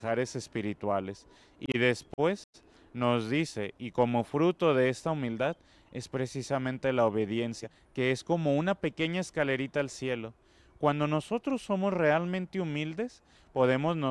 espirituales. Y después nos dice, y como fruto de esta humildad es precisamente la obediencia, que es como una pequeña escalerita al cielo. Cuando nosotros somos realmente humildes, podemos